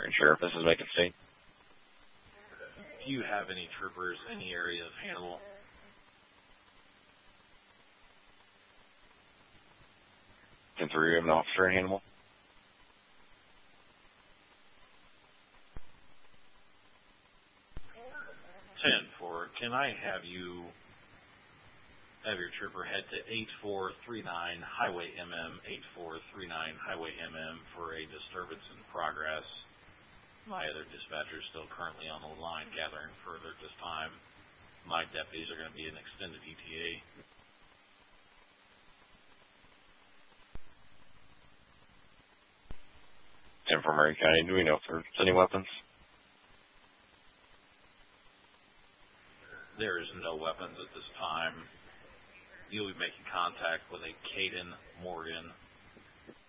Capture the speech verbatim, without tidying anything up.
Morgan Sheriff. This is Macon State. Do you have any troopers in the area of Hannibal? ten three, you have an officer in Hannibal? ten four, can I have you have your trooper head to eight four three nine Highway M M, eight four three nine Highway M M for a disturbance in progress. My other dispatcher is still currently on the line gathering further at this time. My deputies are going to be in extended E T A. ten for Murray County, do we know if there's any weapons? There is no weapons at this time. You'll be making contact with a Caden Morgan